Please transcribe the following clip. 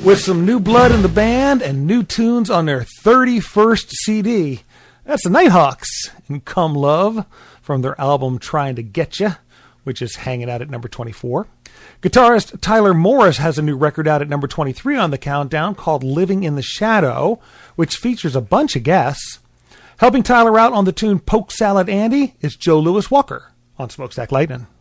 with some new blood in the band and new tunes on their 31st CD. That's the Nighthawks and Come Love from their album Trying to Get Ya, which is hanging out at number 24. Guitarist Tyler Morris has a new record out at number 23 on the countdown called Living in the Shadow, which features a bunch of guests. Helping Tyler out on the tune Poke Salad Andy is Joe Louis Walker on Smokestack Lightning.